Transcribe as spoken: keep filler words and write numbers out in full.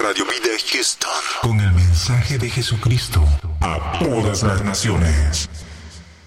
Radio Vida Houston. Con el mensaje de Jesucristo a todas las naciones.